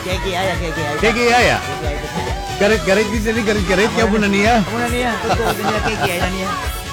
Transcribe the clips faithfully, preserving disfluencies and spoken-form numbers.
Kiki Aya, Kiki Aya. Kiki Aya. Garit-garit din tadi, garit-garit. Kaya mo na niya. Amo na niya. Totoo din niya, Kiki Aya niya.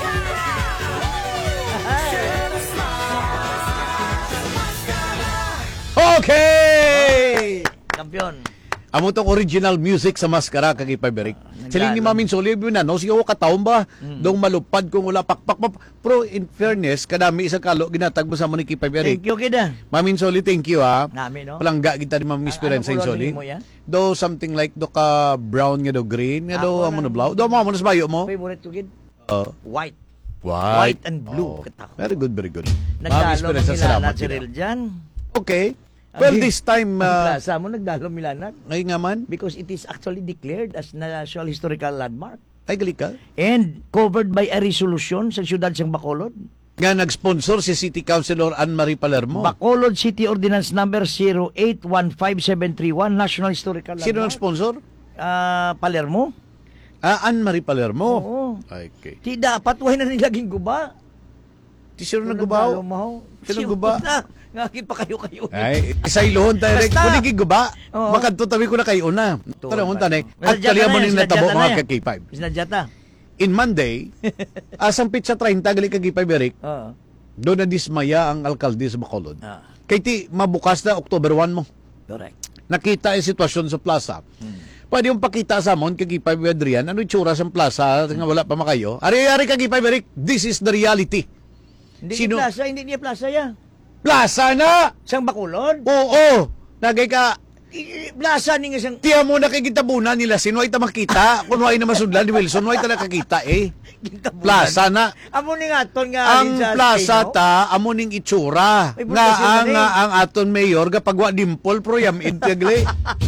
Okay! Kampiyon. Amo tong original music sa Maskara kag Ipaberic. Siling ni Mamin Solib yun na, no? Sige ko kataon ba? Mm. Dong malupad kung wala pakpak. Pero in fairness, kadami isang kalo, ginatag mo sa mo ni Ipaberic. Thank you, kida. Mamin Soli, thank you ha. Nami, no? Palangga kita ni Mamin Esperanza Ano in Soli. mo yan? Do something like do ka brown nga do green nga do Ako amo na- na blaw. Do mo amo na sa bayo mo? Favorite ko, gid. Uh, White. white. White and blue. Oh. Katao. Very good, very good. Mamin Nagdalo Esperanza, ng salamat milanat si kita. Ril dyan. Okay. Well, Ang- this time, Ang uh, plaza mo, nagdalo milanat. ay nga man, Because it is actually declared as National Historical Landmark. ay gali ka. And covered by a resolution sa siyudad siyang Bacolod. Nga nag-sponsor si City Councilor Anne-Marie Palermo. Bacolod City Ordinance Number zero eight one five seven three one, National Historical Sino Landmark. nag-sponsor? Ah, Palermo. Ah, Anne-Marie Palermo. Oo. Okay. Di dapat, huwag na nilaging guba. Ti sino Kung naggubaw? nagdalo mo, Sino siyot guba? na. Ngakit pa kayo-kayo. Ay, isay lohon tayo rin. Basta. Kunigig guba. Oo. Makadto tabi ko na kayo una. Ito, Tara mo tanay. Mas Actually, nadyata amo na yan, ning mas natabo nadyata na mga yan. ka-K five. Isnadyata. In Monday, asang pizza treinta gali ka-K five, Eric, Oo. doon na dismaya ang alkalde sa Bacolod. Ah, Kay ti, mabukas na October one mo. correct. Nakita ang sitwasyon sa plaza. Pwede yung pakita sa mon kag five Adrian, ano itsura sa plaza nga wala pa makayo. Ari-ari kag five Eric, this is the reality. Hindi Sino- niya plaza, hindi niya plaza ya. Plaza na! Sang Bacolod? Oo! Nagay ka, I- i- Plaza ni nga sang... tiya mo na kay kitabuna nila, sino ay ta makita? Kung ay na masudlan ni Wilson, ay ta nakakita eh. Plaza na. Amo ni nga aton nga Ang plaza ta, amo ning itsura. Ay, Nga butas yun ang, na eh. nga ang aton mayor, kapag wa dimple, pro yam integre.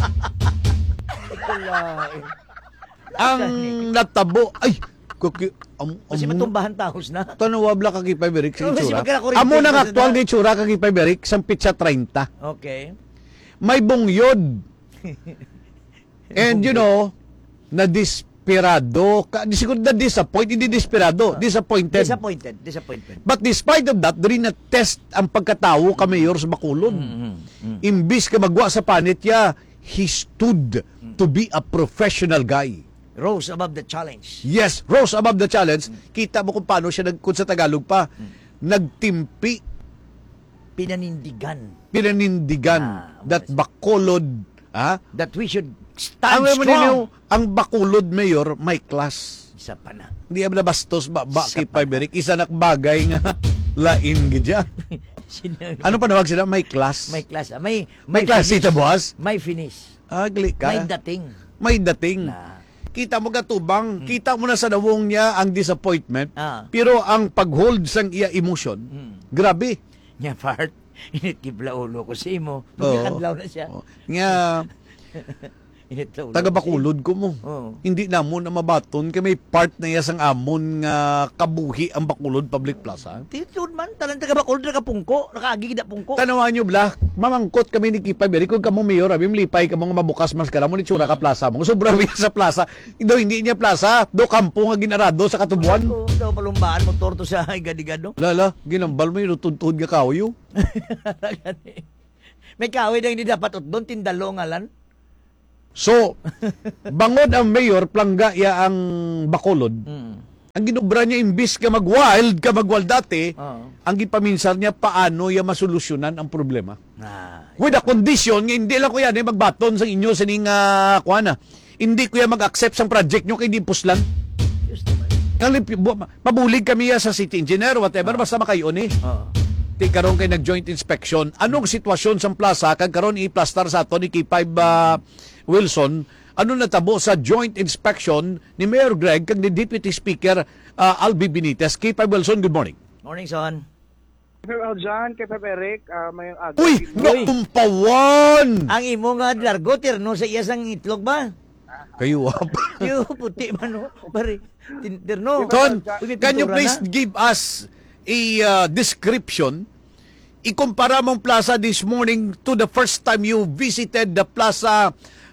Ang natabo, ay, kuki, am, Kasi am, matumbahan taos na. tanawabla kag Ipaberik sa Oh, kasi itsura. magkakakurinti Amo nang kasi aktual na. nga itsura kag Ipaberik, sang pizza treinta. Okay. May bungyod. And you know, na desperado, ka, di siguro na disappoint, hindi desperado, disappointed. Disappointed. Disappointed. But despite of that, diri na test ang pagkatawo ka mayor sa Bacolod. Imbis ka magwa sa panit ya, he stood to be a professional guy. Rose above the challenge. Yes, rose above the challenge. Kita mo kung paano siya, nag, kung sa Tagalog pa, nagtimpi, Pinanindigan pinanindigan Ah, that Bacolod, ha? that we should Ang, stand strong. ang Bacolod mayor, may class. Isa pa na. Hindi na bastos ba, ba Isa kay pa. Paiberik. Isa nakbagay nga lain gidya. Sino- Ano pa nawag sila? May class. May class. ah, May, May class, finish. Tita Boss? May finish. Agli ka. May dating. May dating. Na. Kita mo katubang, kita mo na sa nawong niya ang disappointment, Ah. pero ang pag-hold sang iya emotion, grabe. Nya part. Initibla ulo ko si mo. Oo. Pagkakadlaw na siya. Oh. Nga, Initibla ulo taga ko Bacolod ko mo. Oo. Hindi na mo na mabaton, kay may part na iya sang amon nga kabuhi ang Bacolod Public Plaza. Titud man, talang taga Bacolod, nakapungko, nakaagig na pungko. Tanawan nyo bla, mamangkot kami ni Kipay, beri kung kamo mayor, abim lipay ka mga mabukas mas kara mo ni tsura ka plaza mo. Sobra biya sa plaza. Do hindi niya plaza, do kampo nga ginarado sa katubuan. Oo, daw palumbaan mo torto sa gadigado. Lala, ginambal mo yung tuntun nga kawayo. May kawin ang hindi dapat doon, tindalo ngalan. So, bangod ang mayor, plangga ya ang Bacolod. Mm. Ang ginubra niya, imbis ka mag-wild, ka mag-wild dati, Oo. ang gipaminsan niya, paano ya masolusyonan ang problema. Ah, With a condition, nga hindi lang ko yan, eh, magbaton sa inyo, sa ning, uh, kuana. Hindi ko yan mag-accept sa project nyo, kay hindi puslan. just naman. Kalip, bu- mabulig kami ya sa city engineer, whatever, basta makayon eh. Oo. Ti karon kay nag-joint inspection. Anong sitwasyon sa plaza kag karon i-plaster sa ato ni K five uh, Wilson? Ano natabo sa joint inspection ni Mayor Greg kag ni Deputy Speaker uh, Albi Benitez? K five Wilson, good morning. Morning, son. Kay Aljan, kay Pep Eric, uh, may aga. Uy, naumpawan! Ang imo nga largo, tirno sa iyasang itlog ba? Kayo wap. Yo, puti man, no? Pare, tin- tirno. Ton, Uy, may can you pintura please na. give us a uh, description? Ikumpara mong plaza this morning to the first time you visited the plaza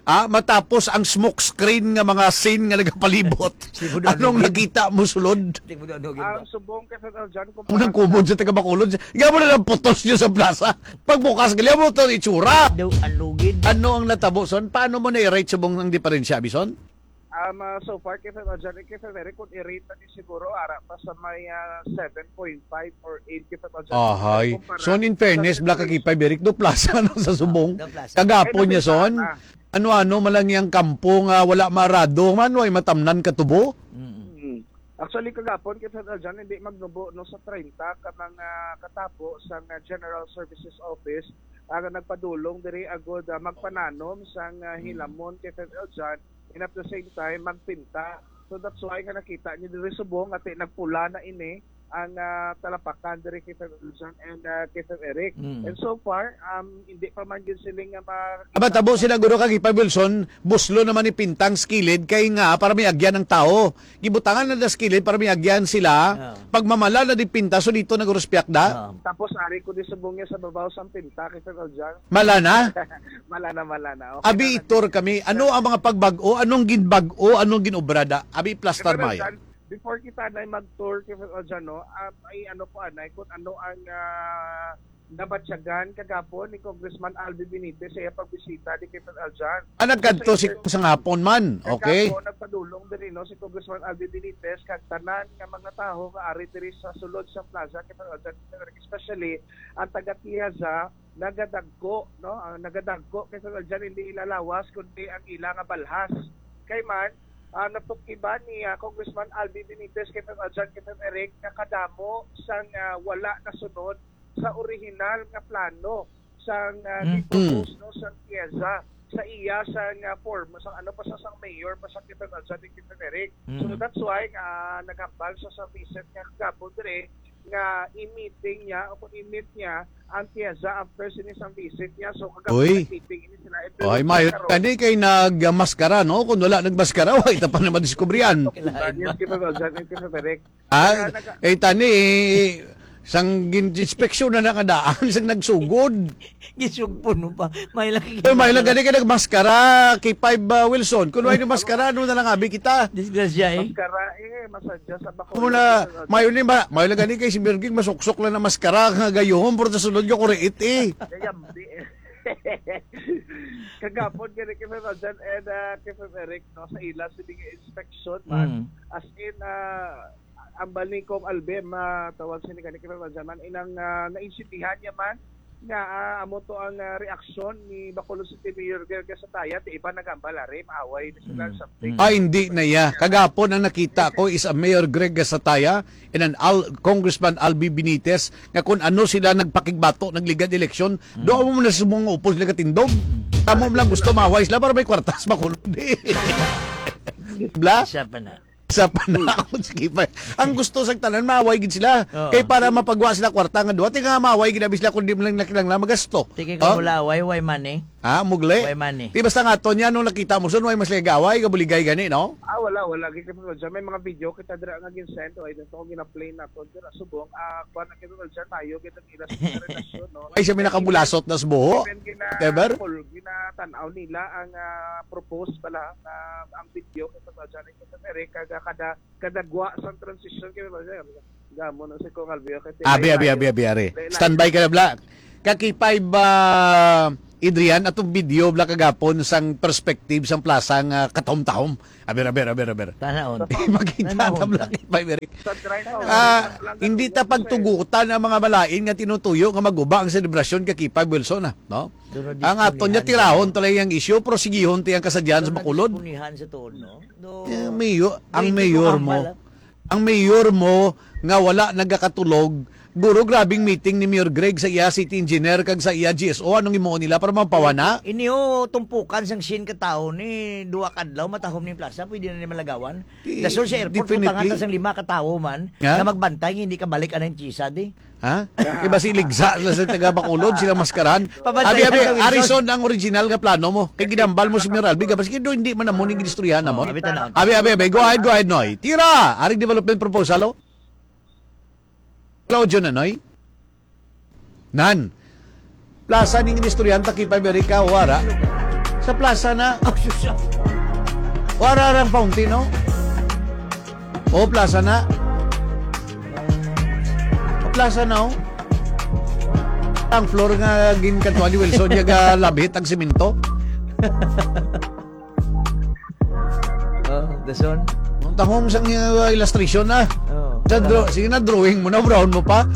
ah, matapos ang smoke screen nga mga scene nga nagapalibot. Siguro Anong nagugid. nakita mo sulod? Di mo doon Ang subong kay Federal John kung Unang kumod sa taga Bacolod. Nga mo na lang putos nyo sa plaza. Pagbukas, gali mo ito itsura. daw ang lugid. Ano ang natabo, son? Paano mo na-rate sa bong ang diferensya, Bison? Um, uh, so far, kay Federal John, kay Federal, kung i-rate natin siguro, ara pa sa may uh, seven point five or eight kay Federal John. Ahay. Kumpara Son, in fairness, sa Black Kakipay, Berik, do plaza no, sa subong. Do plaza. Kagapon niya, son. Ah. Ano-ano, malang yung kampo nga wala marado. Mano ay matamnan katubo? Mm. Actually, kagapon, kay Federal John, hindi magnubo no, sa thirty ka mga katapo sa uh, General Services Office ang nagpadulong diri agod uh, magpananom sa uh, hilamon kay Federal John and at the same time magpinta. So that's why nga nakita niyo diri subong at nagpula na ini ang uh, talapakan diri kay Federal John and uh, kay Federal Eric. Mm. And so far, um, hindi pa man yun siling nga makita. Aba, tabo sila guro Kakipay Wilson, buslo naman ni pintang skilid kay nga para may agyan ng tao. Gibutangan na na skilid para may agyan sila. Ah. Pagmamala na di pinta, so dito nagruspiak da. Ah. Tapos ari ko di subong niya sa babaw sa pinta kay Federal John. Mala na. Malana malana. Okay Abi na, itor kami. Ano ang mga pagbago? Anong ginbago? Anong ginobrada? Abi plastar Pero, maya. John, before kita na mag-tour kay Federal John, no, um, ay ano po anay kung ano ang uh, nabatsyagan kagapon ni Congressman Albi Benitez sa iyang pagbisita ni kay Federal John. Ah, nagkanto si sa ngapon man. Okay. Kagapon nagpadulong diri no si Congressman Albi Benitez kag tanan nga mga tawo nga ari diri sa sulod sa plaza kay Federal John, especially ang taga Tiaza nagadagko no ang nagadagko kay Federal John hindi ilalawas kundi ang ila nga balhas kay man uh, natukiban ni uh, Congressman Albi Benitez kay Federal John kay Federal Eric nga kadamo sang uh, wala na sunod sa original nga plano sang uh, Mm. gipropose no sa Tiaza sa iya sa nga form sa ano pa sa sang mayor pa sa kay Federal John kay Federal Eric. Mm. So that's why uh, nagambal sa sa visit nga kagapon dire nga i-meeting niya o kung i-meet niya ang Tiaza after sinisang visit niya. So Uy. kagapon meeting ini sila. Ay, mayo. Kani kay nagmaskara, no? Kung wala nagmaskara, wala ita pa na madiskubrihan. Yes, kay Federal John and kay Federal Eric. Ah, eh tani, eh, sang inspeksyon na nakadaan, sang nagsugod. Gisugpon mo pa. May laki. Eh, may lang gani ka nagmaskara kay Five uh, Wilson. Kung may maskara, ano na lang abi kita. Disgrasya eh. Maskara eh, masadya sa Bacolod. Kung na, mayo ni ba, mayo lang gani kay si Birging, masuksok lang na maskara, nga gayohon, pero sa sulod ko kuriit eh. Kayamdi eh. Kagapon kay kay Federal John and uh, kay Federal Eric no sa ila siling inspection man Mm. as in uh, ang bali kong albem uh, tawag sini kani kay Federal John man inang uh, nainsindihan niya man nga uh, amo to ang uh, reaksyon ni Bacolod City Mayor Gerga sa taya ti iba nagambal ari maaway ni sila Mm. something. Ah, hindi na ya. Kagapon ang nakita ko is a Mayor Greg Gasataya and an Al Congressman Albi Benitez nga kung ano sila nagpakigbato, nagligad eleksyon, doon mo na sa mga upos nila katindog. Tamo mo lang gusto maway sila para may kwartas makulod. Bla? Isa pa na. Sa panahon, sige pa. Ang gusto sa tanan, maway gid sila. Oo. Kay para mapagwa sila kwarta nga duwa, tinga maway ginabi sila kundi mo lang nakilang lang magasto. Tingin Oh? ka mula, way way money. Ha, mugle? Way money. Di basta nga to niya nung nakita mo, so way mas ligaway, kabuligay gani, no? Ah, wala, wala. Kaya dyan, may mga video kita dira nga ginsend o ay dito ko gina-play na to. Dira subong, ah, kuha na kita dyan tayo, kita ilas sa relasyon, no? Ay siya may nakabulasot na sa buho. Even gina, Whatever. full, ginatanaw nila ang ah, propose pala na ang video kita dyan. Kita Eric, kada, kada, kada gwa sa transition kita dyan. Gamo na si Kong Albio. Abi, abi, abi, abi, abi. Standby ka na, Black. Kakipay ba, Adrian, atong video, Black, kagapon, sang perspective, sang plaza, nga katom-tahom. Aber, aber, aber, aber. Tanaon. Makita na, Black, Kakipay, Eric. Sa try na. Ah, hindi ta pagtugutan ang mga malain nga tinutuyo nga maguba ang selebrasyon kakipay Wilson, ah, no? Doon Ang aton niya tirahon tulay ang issue, pero sigihon tiyang kasadyan sa Bacolod. Punihan sa tuon, no? Do, Eh, mayor, ang Hindi mayor ko mo, hambal, ang mayor mo nga wala nagakatulog. Guro, grabing meeting ni Mayor Greg sa iya city engineer kag sa iya G S O. Anong imo nila para mapawana? Iniyo tumpukan sang sin ka tao ni duwa kadlaw matahom ni plaza pwede na ni malagawan. Di- Dasol sa airport definitely. putangan ta sang lima ka tawo man Yeah. na magbantay hindi ka balik anang chisa di. Ha? Iba si Ligza sa taga Bacolod, sila maskarahan. Abi, Pabantayan abi, ka, Wilson. Harrison ang original nga plano mo. Kay ginambal mo si Mayor Albi, kapag do hindi man na mo ning ginistoryahan na mo. Oh, abi tanaw. Abi, abi, abi, go ahead, go ahead, Noy. Tira! Aring development proposal, oh. Claudio na, Noy. Nan. Plaza ning inistoryahan, Takipay Amerika, wara. Sa plaza na. Oh, sus. Wararang fountain, no? O, plaza na. O, plaza na, oh. Ang floor nga ginkantuan ni Wilson, yaga labit ang simento. Oh, the sun. Ang tahong sang uh, illustration na. Oh. Sa draw, sige na, drawing mo na, brown mo pa.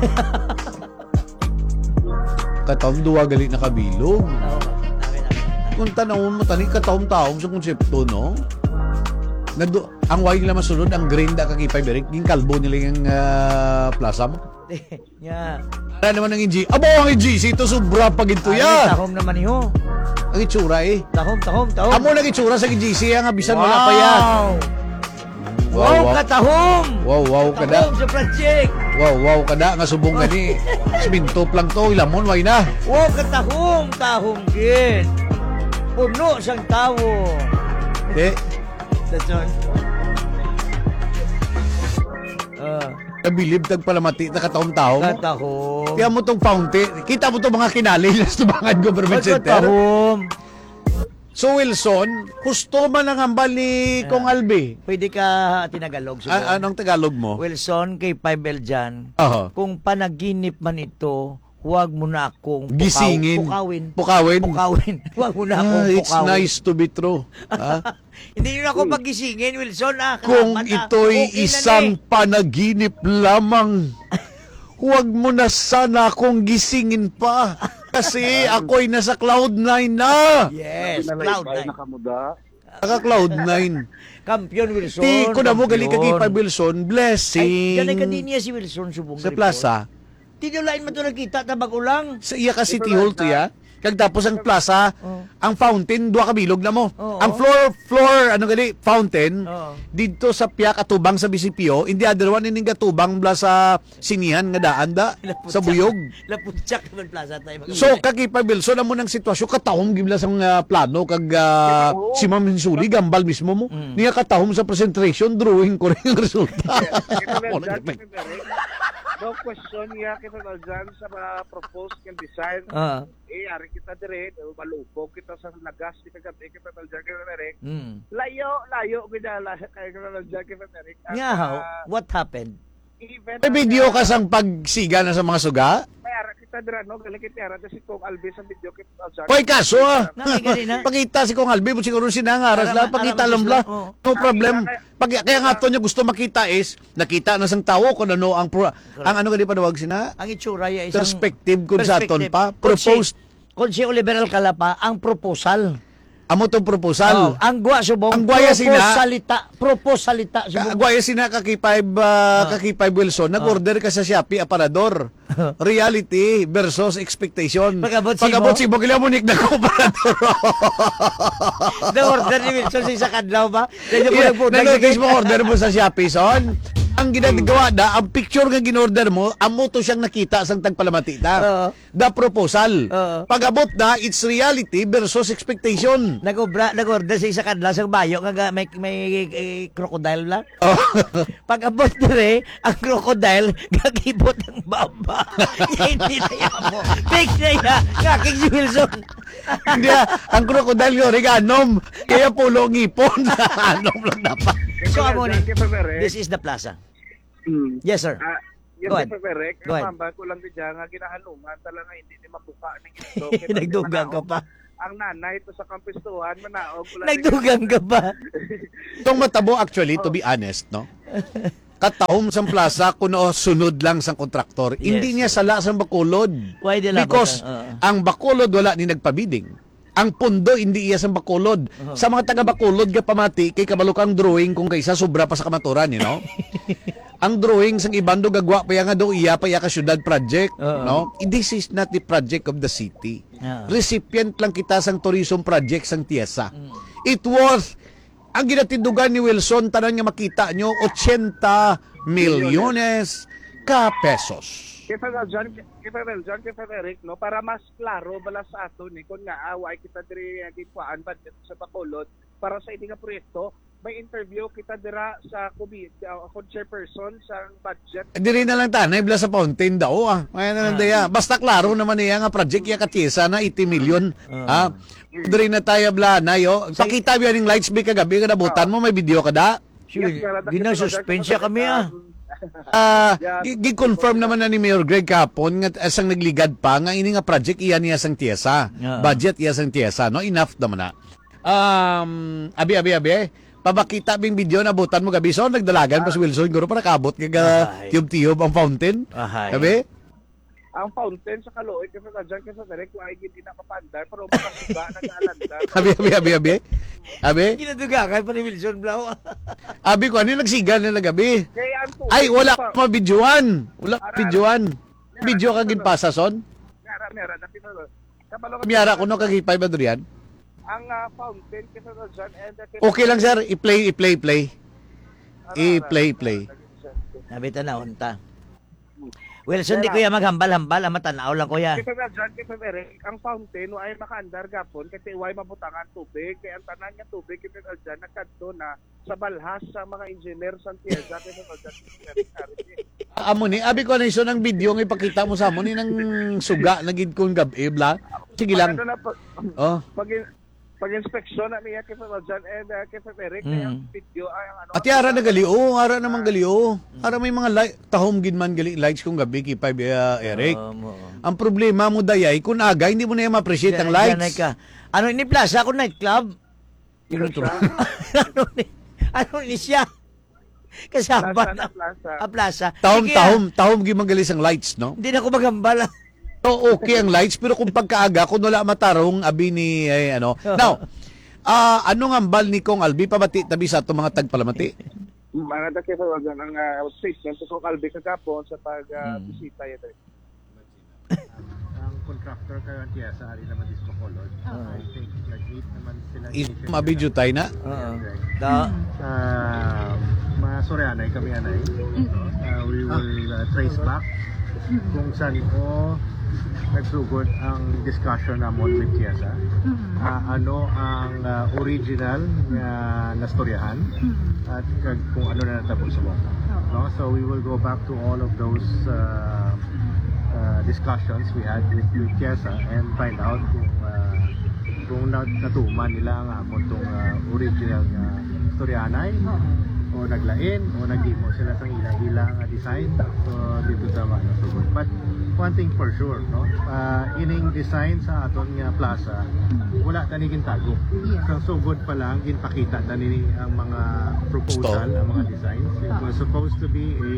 Katawang duwa gali na kabilog. Oh, namin, namin. Kung tanawin mo, tani katawang-tawang sa konsepto, no? Nado, ang wine nila masunod, ang grain da kakipay, Berik, yung kalbo nila yung uh, plaza mo. Yeah. Para naman ang G. Abo, ang G C, ito sobra pag ito Ay, yan. tahom naman niyo. Ang itsura eh. Tahom, tahom, tahom. Amo nang itsura sa G C, ang abisan wala pa yan. Wow, wow, katahom! Wow, wow, kada. Tahom sa project! Wow, wow, kada. Nga subong gani. Siminto lang to, ilamon, why na? Wow, katahom! Tahom gid. Puno siyang tawo. Eh, That's all. Uh, nabilib tag palamati, nakataong tao mo. katahom. Kaya mo tong fountain. Kita mo tong mga kinali sa Tubangan Government Center. Katahom. So Wilson, husto man ang hambal ni Kong Albi. Pwede ka tinagalog siguro. A- anong Tagalog mo? Wilson, kay five L dyan. Aha. Kung panaginip man ito, huwag mo na akong pukaw- Gisingin. pukawin. Pukawin. Pukawin. Huwag mo na akong Ah, it's pukawin. nice to be true. Ha? Hindi nyo na ako pagisingin, Wilson. Ah, Kung kalaman, ah. ito'y Okay na isang na panaginip lamang, huwag mo na sana akong gisingin pa. Kasi ako'y nasa cloud nine na. eh. Yes, cloud nine. Nakamuda. Naka cloud nine. Kampiyon, Wilson. Ti ko na mo gali kampiyon. kay Wilson, Ay, blessing. ganay ka din niya si Wilson subong Sa plaza, Tinulain mo ito nakita, tabag ulang. sa iya ka City Hall to ya. Kag tapos ang plaza, Oh. ang fountain duha ka bilog na mo. Oo. Ang floor floor ano gali fountain Oo. dito sa piya katubang sa B C P O, hindi other one ining katubang bla sa sinihan nga daan da sa buyog. Laputsak naman plaza tayo. mag- So kakipa Wilson amo nang sitwasyon katahom gibla sa uh, plano kag uh, si Ma'am Hinsuli gambal mismo mo. Mm. Niya katahom sa presentation drawing ko rin yung resulta. Walang effect. No question niya kita na dyan sa mga proposed yung design. Ah. Eh, ari kita dire, malupog kita sa nagas, kita kati kita na dyan kita direct. Mm. Layo, layo, ginala, kaya kita na dyan kita direct. At, Nga, how? ah, What happened? even, May video ka sang pagsiga na sa mga suga? May ara kita dire, no? Galing kita ara, si Kong Albi sa video kita na dyan. Hoy kaso ah. Nakikari na. Pakita si Kong Albi mo siguro sinangaras Aram- la pakita aram- lang bla. Oo. No problem. Pag kaya nga to niya gusto makita is nakita na sang tawo kung ano ang pro, ang ano gani panawag sina Ang itsura ya isang... perspective kun sa aton pa Kung si- proposed Kung si Oliver Alcalapa, ang proposal. amo tong proposal. Oh, ang gwa subong. Ang guwaya sina- Proposalita. Proposalita subong. Agwaya sina kaki five uh, kaki five Wilson nag-order ka sa Shopee aparador. Reality versus expectation. Pag-abot si Pag-abot mo- si mo kilamunik na ko aparador. The order ni Wilson sa isa kadlaw ba? Dahil ko Yeah, nagpunta. nanotice mo order mo sa Shopee, son. Ang ginagawa da, ang picture nga ginorder mo, amo to siyang nakita sang tagpalamati ta. Oo. The proposal. Oo. Pag-abot na, it's reality versus expectation. Nag-obra, nag-order sa isa kadlaw sa bayo nga may may eh, crocodile lang. Oh. Pag abot dire, ang crocodile gagibot ng baba. Hindi na yan mo. Fake na yan. Kaking si Wilson. Hindi ah, ang crocodile yung oreganom. Kaya pulo ngipon. Anom lang dapat. So, amo ni, Kita direct. this is the plaza. Mm. Yes, sir. Ah, yes, Go ahead. Sir Perek, Go ahead. ang mamba ko lang din dyan, nga ginahanungan talaga hindi ni mabuka ng ito. Nagdugang ka pa. Ang nanay ito sa kampistuhan, manaog. wala Nagdugang ka pa. Itong matabo actually, to be honest, no? Katahom sang plaza kuno sunod lang sang kontraktor. Yes. Hindi niya sala sang bakulod. Why di labot Because ang- oo. ang bakulod wala ni nagpabiding. Ang pundo hindi iya sang bakulod. Sa mga taga bakulod ga pamati kay kabalukang drawing kung kaysa sobra pa sa kamaturan, you know. Ang drawing sang ibando gagwa pa nga do iya pa iya ka syudad project, Oo. no? This is not the project of the city. Oo. Recipient lang kita sang tourism project sang Tiesa. It was ang ginatindugan ni Wilson tanan nga makita nyo eighty milyones ka pesos. Kita na dyan, kita na dyan, kita na Eric, no? Para mas klaro bala sa ato ni kung nga away kita diri gikuan budget sa Bacolod para sa ini nga proyekto may interview kita dira sa committee, uh, ako chairperson sa budget. Eh, Diri na lang tanay bla sa fountain daw ah. May na lang daya. Basta klaro naman niya nga project ya katyesa na eighty million. Ha? Diri na tayo bla na yo. Pakita biya ning lights bi kagabi kada butan mo may video kada. Sure, ginasuspensya kami ah. Ah, gi- gi-confirm naman na ni Mayor Greg kapon nga asang nagligad pa nga ini nga project iya niya sang tiesa. Yeah. Budget iya sang tiesa, no? Enough naman na. Um, abi abi abi. Pabakita bing video na butan mo gabi so nagdalagan pa si Wilson guro para kabot kag Ahay. tiyub-tiyub ang fountain. Ahay. Gabi? Ang fountain sa Kaloy kasi sa dyan kasi direct why hindi na papandar pero makasuba nag-aalandar. Abi abi abi abi. Abi? Ginaduga kay pa ni Wilson Blau. Abi ko ano nagsigal na gabi. Kaya ang tubig Ay wala pa- pa videoan. Wala videoan. Video kag ginpasa son. Mera mera na pinalo. Kabalo Miyara ko no kag ipay ba durian? ang uh, fountain kasi sa dyan and uh, Okay lang sir, i-play i-play play. I-play play. Nabita na unta. Wilson, di kuya maghambal-hambal, ang matanaw lang kuya. Kasi na dyan, kasi Eric, ang fountain, ay makaandar gapon, kasi way mabutangan tubig, kaya ang tanan nga tubig, kasi na dyan, nakadto na sa balhas sa mga engineer sa Tiesa, kasi na dyan, Amo ni, abi ko na iso ng video nga ipakita mo sa amo ni ng suga na gid kong gabi bla. Sige lang. Pag, ano na, pag, Oh. pag, pag-inspeksyon na niya kasi na dyan, and uh, kasi Eric, Mm. kaya ang video, ay ang ano, At ara na gali, oh, ara naman gali, oh. Ara may mga light, tahom gid man gali lights kong gabi kay Five uh, Eric. Um, oo. Ang problema mo dayay kung aga hindi mo na yung ma-appreciate ang Diyan- diyan lights. ka. Ano ni Plaza ako nightclub? Yun to. ano ni ano ni siya? Kasama plaza na na plaza. a plaza. Tahom Sige, tahom tahom gid man gali sang lights, no? Hindi na ako maghambal. So okay ang lights pero kung pagkaaga kung wala matarong abi ni ay, ano. Now, ah ano nga ambal ni Kong Albi pabati tabi sa ato mga tagpalamati? Mga dati sa wag ang uh, statement ko kalbi kagapon sa pag uh, Hmm. bisita ito. Ang contractor kayo ang Tiesa, ari naman Disco Color. I think nag-meet naman sila. Is mabidyo tayo na. Oo. Da Uh, mga Sorianay kami anay. Uh, we will uh, trace back kung saan ko nagsugod ang discussion namon with Tiesa. Uh, ano ang uh, original nga nastoryahan at kag- kung ano na natapos mo. No? So we will go back to all of those uh, uh, discussions we had with, with Tiesa and find out kung uh, kung nat natuman nila ang amon tong uh, original nga storyanay o naglain o naghimo sila sa ila-ila nga design so dito sa ano sugod. But one thing for sure, no, uh, ining design sa aton nga plaza wala tani gintago. So sugod pa lang ginpakita tani ang mga proposal, ang mga designs. It was supposed to be a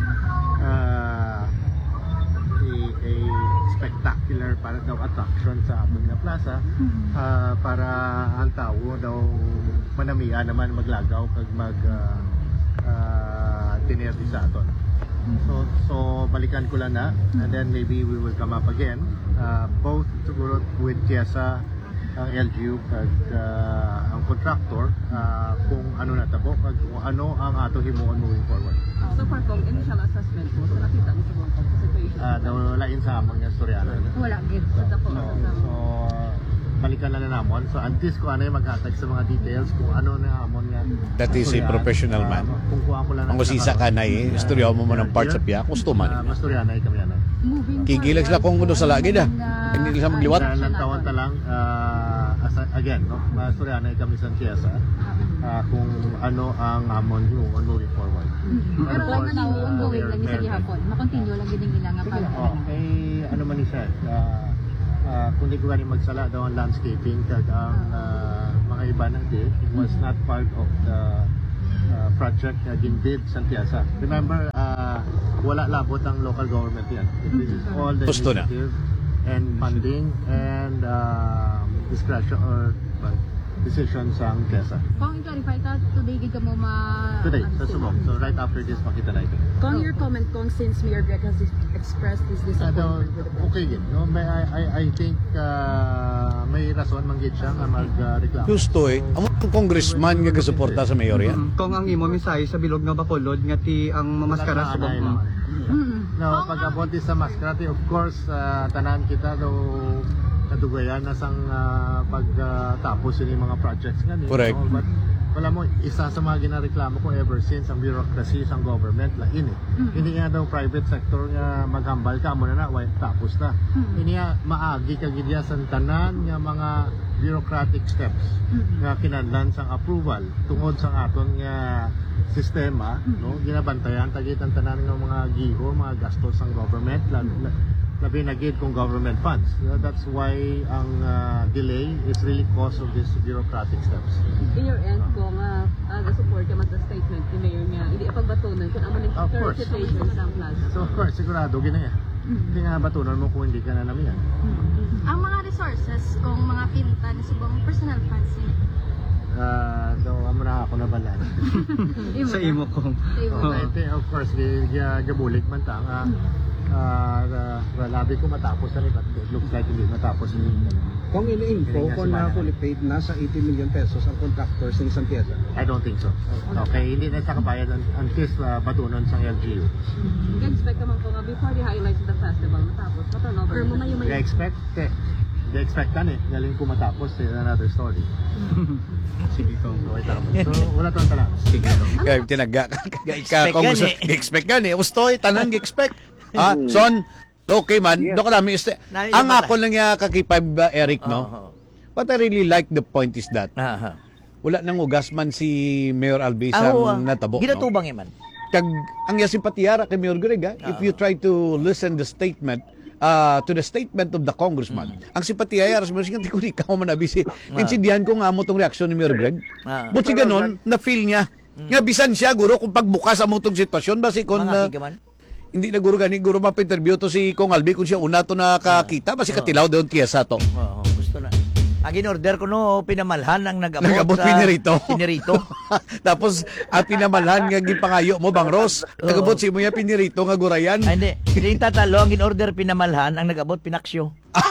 uh, a, a spectacular para daw attraction sa aton nga plaza uh, para ang tao daw manamiya naman maglagaw kag mag uh, uh, tinerti sa aton. So so balikan ko lang na and then maybe we will come up again uh, both siguro with Tiesa ang L G U kag uh, ang contractor uh, kung ano natabo kag kung ano ang ato himuon moving forward. So far kung initial assessment mo, so nakita mo sa mga situation? Uh, daw lain sa among nga storyanan. Wala, gid. Sa dako. So, so balikan na na namon. So antes ko ano yung mag-hatag sa mga details kung ano na amon nga. That is a storyahan. professional Uh, man. kung kuha ko lang Ang usisa ka na eh, istorya mo man ang part sa piya, customer. Uh, mastoryanay kami yan. Moving Kigilag sila kung kuno sa lagi na. Hindi sila magliwat. Dahil lang taon ta lang, uh, as a- again, no? Mastoryanay kami sa Tiesa uh, kung ano ang amon himuon moving forward. Pero Of wala course, na uh, ongoing there- lang sa there- gihapon. Ma-continue lang gid ang ilang Sige para. lang. Oh, eh, ano man ni siya, uh, uh, kung di ko gani magsala daw ang landscaping kag ang uh, mga iba ng bid, it was not part of the uh, project na ginbid sa Tiesa. Remember, uh, wala labot ang local government yan. This is all the Gusto na. initiative and funding and um, discretion or uh, decision sa ang Tiesa. Kung i-clarify ka, today gid ka mo ma... Today, ano, sa subong. So right after this, makita na ito. Kung your comment kung since Mayor Greg has expressed his Uh, daw, disappointment with the project. okay gid, no? May, I, I, I think uh, may rason manggit siya nga magreklamo. Gusto eh. Ang mga congressman nga gasuporta sa mayor yan. Mm, kung ang imo mensahe sa bilog nga bakulod nga ti ang mamaskara sa Anay bong. lang. No, pag abot sa maskara, of course, uh, tanan kita daw kadugayan na sang uh, pagtapos uh, yung mga projects nga ni. Correct. No? But wala mo, isa sa mga ginareklamo ko ever since ang bureaucracy sa government lain eh. Mm. Hindi nga daw private sector nga maghambal ka mo na na, why, tapos na. Mm. Hindi nga maagi kagidya sa tanan nga mga bureaucratic steps Mm. nga kinahanglan sang approval tungod sa aton nga sistema, no? Ginabantayan tagit ang tanan nga mga giho, mga gastos sang government, lalo, labi na gid kung government funds. Uh, that's why ang uh, delay is really cause of these bureaucratic steps. In your end ko nga uh, support ka man sa statement ni Mayor nga hindi ipagbatunan kung amo ng Of current course. situation sa plaza. So of course, sigurado ginaya. Hindi nga batunan mo kung hindi ka na namiyan. Ang mga resources kung mga pinta ni subong personal funds ni Uh, daw amo na ako nabalan. Sa imo kong. So, I think, of course, gi- gi- gabulig man ta nga uh, uh, labi ko matapos na rin, but it looks like hindi matapos ni Kung ini-info Hindi nga kung sumana. na fully paid na sa eighty million pesos ang contractors ng isang pyesa. I don't think so. Okay, hindi na sa kabayad un- until uh, batunon sa L G U. Nag-expect naman ko nga before the highlights of the festival matapos pa-turnover. Or mamayo-mayo. They expect, eh, they expect ka eh, galing ko matapos is another story. Sige ko. So, wait lang. So, wala tayong talang. Sige. Kaya tinaga ka. Ga-expect kung yan gusto, eh. ga-expect ka ni. Ustoy, tanang ga-expect. Ah, son, okay man. Yes. Do ka namin. este- Nani- Ang bata. ako lang yung kakipag uh, Eric, no? Oo. What I really like the point is that Aha. wala nang ugas man si Mayor Albisa Ah, oo, ah. natabo. No? Ginatubang yaman. Kag ang simpatiyara kay Mayor Greg, ah, if you try to listen the statement uh, to the statement of the congressman, ang simpatiyara sa mga hindi ko ikaw man nabisi. Insindihan ko nga mo tong reaksyon ni Mayor Greg. Ah. But si ganon, na-feel niya. Nga bisan siya, guro, kung pagbukas ang mutong sitwasyon, basi kung Mga uh, higaman. hindi na guro gani, guro mapa-interview to si Kong Albi kung siya una to nakakita, basi katilaw doon tiyesa to. Oo, gusto na. Ang in-order ko no, pinamalhan ang nag-abot. Nag-abot sa- pinirito. Pinirito. Tapos, ang pinamalhan nga gipangayo mo, Bang Ros, nagabot si mo yung pinirito nga gurayan. Ay, hindi. Hindi yung tatalo, ang in-order pinamalhan, ang nag-abot pinaksyo.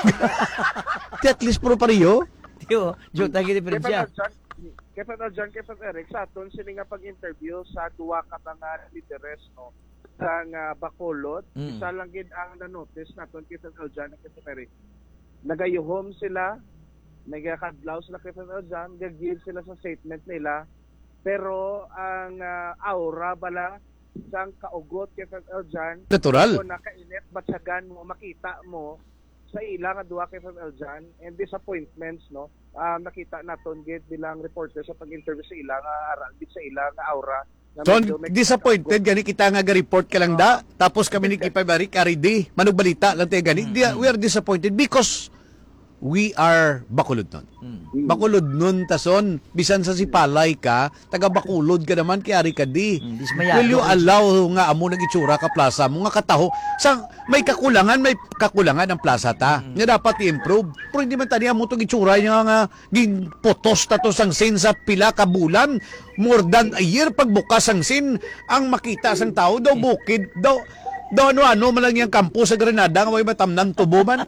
At least pro pariyo. Tiyo, joke tayo diferensya. Kaya pa John, kaya pa Eric, sa aton sila nga pag-interview sa duwa ka mga leaders, no? Sa nga Bacolod, Mm. isa lang gid ang na-notice naton kay John at kay Eric. Nagayuhom sila, nagakadlaw sila kay John, gag-give sila sa statement nila, pero ang ah, aura bala sang kaugot kay John, Natural. kung nakainit batsagan mo, makita mo sa ila nga duwa kay John, and disappointments, no? Um, nakita naton gid bilang reporter sa pag-interview sa ila nga aral gid sa ila nga aura. na So, medyo may- disappointed gani kita nga ga-report ka lang da, tapos kami ni Kipay Barik, Aridi, manong balita lang tayo gani. Di- We are disappointed because we are Bacolod nun. Bacolod nun, tason, bisan sa sipalay ka, taga Bacolod ka naman, kaya ka di. Mm, dismayado. Will you allow nga amo nang itsura ka plaza mo, nga kataho, sa may kakulangan, may kakulangan ang plaza ta, nga dapat i-improve. Pero hindi man tani amo itong itsura niya nga, ging potos ta to sang sin sa pila ka bulan, more than a year pagbukas ang sin, ang makita sang tao, daw bukid, daw, daw ano-ano man lang yung kampo sa Granada, nga may matamnan tubo man.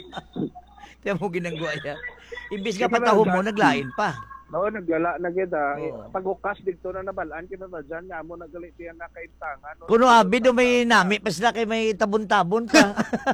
Tiyo mo ginangguaya. Ibis nga patahom mo, naglain pa. No, naglala na gid ah. Eh, Oo. Pagbukas dito na nabalaan kita na dyan, nga mo nagaliti ang nakaintangan. No? Kuno abi do may nami, pas na kay may tabon-tabon pa.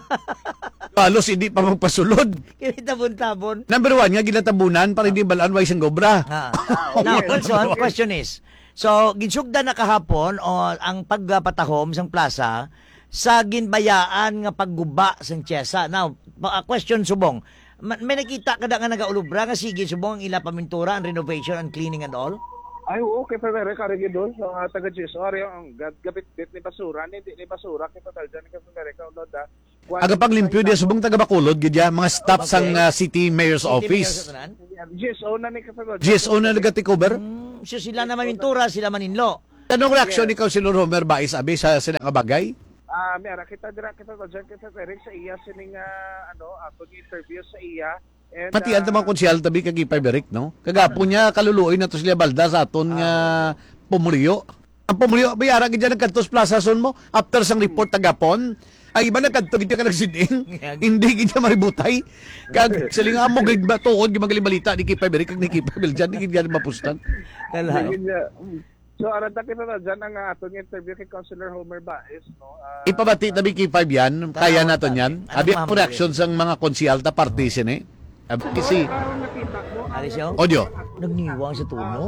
Halos hindi pa magpasulod. Kaya may tabon-tabon. Number one, nga ginatabunan para hindi balaan wais ang gobra. Ah. Now, also, ang question is, so, ginsugda na kahapon o ang pagpatahom sang plaza sa ginbayaan nga pagguba sang Tiesa. Now, pa- uh, question subong, ma- may nakita ka na nga nagaulubra nga sige subong ang ila pamintura, ang renovation, and cleaning and all? Ay, oo, kay Pabere, karigi doon, sa mga taga-G S O, ari ang gab- gabit-bit ni basura, hindi ni basura, kay Patal dyan, kay Pabere, kaunod ah. Aga pang limpyo di subong taga Bacolod gidya mga staff sang uh, City Mayor's Office. G S O na ni kay Pabere. G S O na nagati-cover. Hmm, so sila na mamintura, sila maninlo. Anong reaksyon ni Councilor Homer Baez abi sa sila nga bagay? Ah, mera kita dira kita dyan, kay Pabere, sa iya sining ah, ano, ako interview sa iya. And, Matian ah, tamang konsyal tabi kag Ipay Beric, no? Kagapo niya kaluluoy na to sila balda sa aton nga pumulyo. Ang pumulyo bayara gid dyan nagkantos plaza son mo after sang report tagapon. Ang iba na kadto gid ka nagsiding. Hindi gid niya maributay. Kag silinga mo gid ba tuod gid magaling balita ni Kipay Beric kag ni Kipay Beljan di gid yan mapustan. Kalahay. Hindi niya, mm, So arada kita na dyan ang uh, atong interview kay Councilor Homer Baez, no. Uh, Ipabati na B K five yan, kaya Tanawan natin tayo. yan. Anong Abi ang mamali? reaction sa mga konsyal ta partisan eh. Abi, kasi, Parang nakita mo, ang- Alisyo? audio. Nagniwang sa tuno.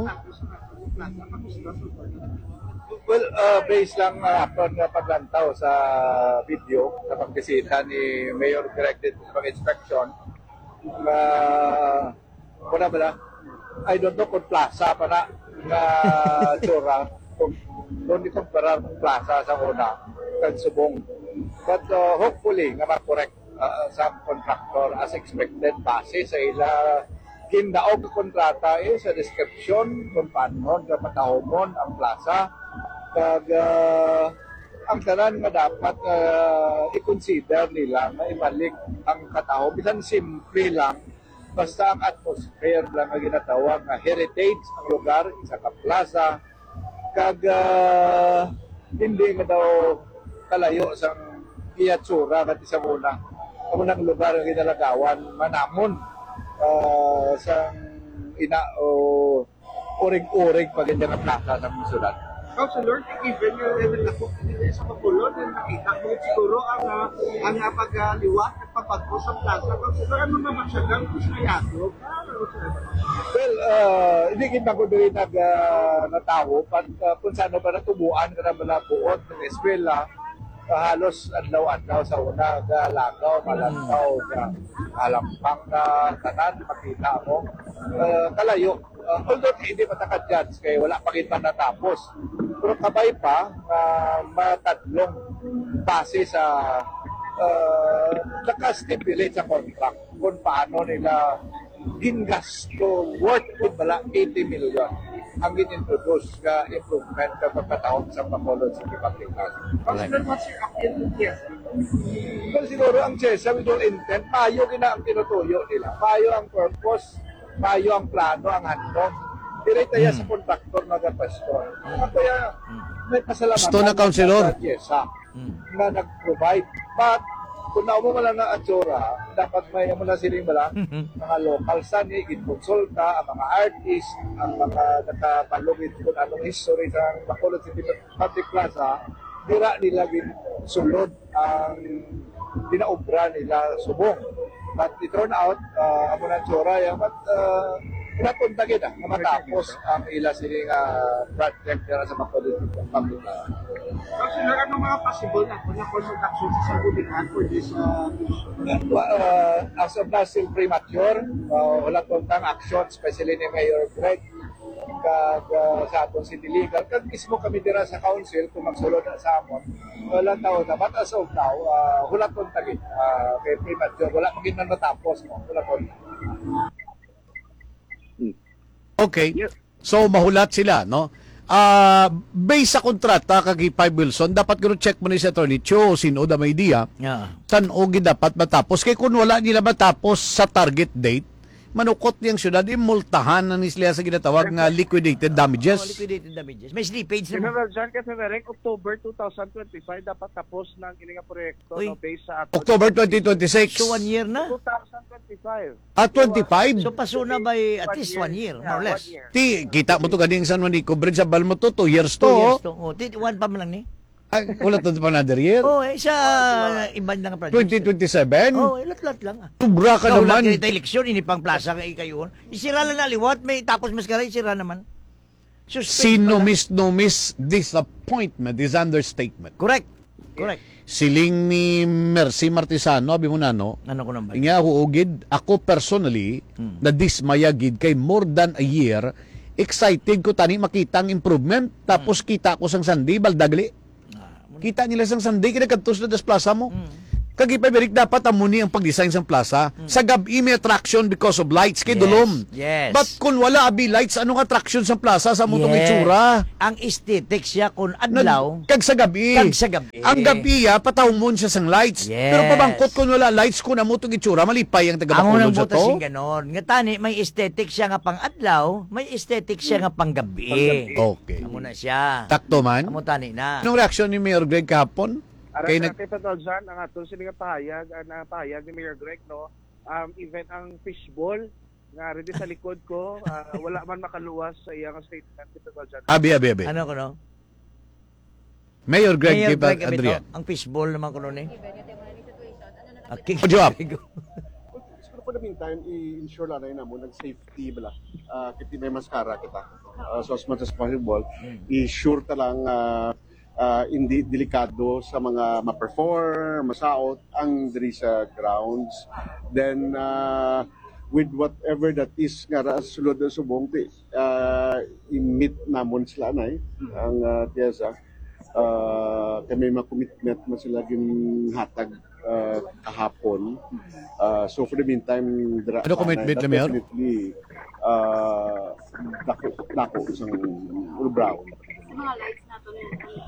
Well, uh, based lang uh, upon uh, paglantaw sa video sa pagbisita ni Mayor Directed sa inspection, uh, wala ba na? I don't know kung plaza pa na na tsura, kung doon itong parar plaza sa una, kag subong. But uh, hopefully, nga ma-correct uh, sa contractor as expected base sa ila kindaog ng kontrata eh, sa description kung paano nga patahomon ang plaza kag uh, ang tanan nga dapat uh, i-consider nila na ibalik ang katahom bisan simple lang basta ang atmosphere lang nga ginatawag nga heritage ang lugar isa ka plaza kag uh, hindi nga daw kalayo sa iyatsura kat isa muna ang lugar nga ginalagawan manamon uh, sa ina o urig-urig pag hindi nga plaza sa musulat. Councilor, even yung level na po sa Bacolod na nakita mo siguro ang uh, ang uh, pagliwat at papagpo sa plaza. Councilor, ano naman siya gang gusto yato? Well, uh, hindi kita ko diri nag uh, natawo pag uh, kung saan ba natubuan ka na malabuot ng eskwela uh, halos adlaw-adlaw sa una galagaw, malantaw ka alampang na tanan makita mo uh, kalayo. Uh, although hindi mataka-judge kaya wala pa kita natapos. Pero kabay pa uh, matadlong base sa uh, naka-stipulate sa contract kung paano nila gingasto worth ko bala eighty million ang ginintroduce ka improvement ka pagkataon sa Bacolod City Public Housing. Councilor, what's your opinion? Yes. Well, siguro ang C E S A with all intent, payo gina ang tinutuyo nila. Payo ang purpose, payo ang plano, ang handog. Direta ya sa kontraktor na gapastor. Kaya may pasalamatan Gusto na, Councilor. sa C E S A na nag-provide. But kung naumo mo lang na atsura, dapat may mo na siling bala, mga local sani, ginkonsulta, ang mga artist, ang mga nakapalugid kung anong history sa Bacolod City Public Plaza, dira nila sulod ang dinaobra nila subong. But it turned out, uh, amo na tsura yan, but uh, napunta kita na matapos ang ila siling uh, project nila sa Bacolod City Public Plaza. Councilor, ano mga possible na kung na-consult action sa sanggunian for this uh, issue? Uh, as of now, still premature. Uh, wala tuntang action, especially ni Mayor Greg kag uh, sa atong city legal. Kag mismo kami dira sa council kung magsulod na sa amon. Wala tao na. But as of now, uh, wala tuntang uh, kay premature. Wala maging na natapos. No? Wala tuntang. Okay. So mahulat sila, no? Ah, based sa kontrata kay Five Wilson, dapat guro check mo ni sa attorney Cho sino da may idea. Yeah. San o dapat matapos kay kung wala nila matapos sa target date, manukot niyang syudad imultahan na nila sa ginatawag nga liquidated Oh, damages. liquidated damages. May slippage na mo. General John Casamerek, October twenty twenty-five dapat tapos ng ining nga proyekto Uy. no, based sa ato. October twenty twenty-six. So one year na? twenty twenty-five. At twenty-five. So pasuna by at least one year, more or less. Yeah, one year. Ti kita mo to ganing San Juanico Bridge sa Balmoto two years to. Two years to. Oh, ti- one pa man lang ni. Ay, wala to pa another year. Oh, eh, sa iban lang ang project. twenty twenty-seven. Oh, ilat-lat lang. Ah. Tubra ka Kaulat naman. kinita eleksyon, ini pang plaza kay kayo. Isira lang na liwat, may tapos mas karay, isira naman. Suspect Sino pala. miss no miss disappointment is understatement. Correct. Correct. Siling ni Mercy Martisano, abi mo na no, Ano ko nang ba? nga huugid, ako personally, Hmm. na dismayagid kay more than a year, excited ko tani makita ang improvement, tapos Hmm. kita ko sang sandi, baldagli. Kita nila sang sandi, kinakatos na das plaza mo. Hmm. Kagipabirik dapat amuni ang pag-design sang plaza. Sa gabi may attraction because of lights kay Hmm. Yes, dulom. yes. But kung wala abi lights, anong attraction sa plaza sa mutong Yes. itsura? Ang aesthetics siya kung adlaw, Kag sa gabi. kag sa gabi. Ang gabi ya patawmon siya sang lights. Yes. Pero pabangkot kung wala lights ko na mo itong itsura, malipay ang taga Amo nang Bacolod sa butas to. yung ganon. Nga tani, may aesthetic siya nga pang adlaw, may aesthetic siya nga pang gabi. Okay. Amo na siya. Takto man. Amo tani na. Anong reaksyon ni Mayor Greg kahapon? Ara Kay sa nag kay Padol John, ang ato sila nga pahayag, ang uh, pahayag ni Mayor Greg, no, um, event ang fishball nga ready sa likod ko, ah, wala man makaluwas sa iyang statement kita ba dyan. Abi, abi, abi. Ano ko no? Mayor Greg Mayor Giba Greg Abito, Adrian. ang fishball naman ko noon eh. Okay. O, Joab. Siguro po na meantime, i-ensure lang na mo, nag-safety bala. Uh, kiti may maskara kita. Uh, so as much as possible, i-sure ta lang uh, uh, hindi delikado sa mga ma-perform, masaot, ang diri sa grounds. Then, uh, with whatever that is nga ra sulod sa subong, uh, i-meet namon sila na eh, ang uh, tiyasa. Uh, kami may commitment na sila ginhatag uh, kahapon. Uh, so for the meantime, dra- Ano commitment na, Mayor? Definitely, uh, dako, dako isang brown. Mga lights na to